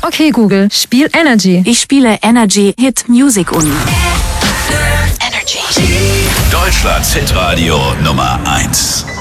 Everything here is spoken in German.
Okay, Google, spiel Energy. Ich spiele Energy Hit Music Uni. Deutschlands Hitradio Nummer 1.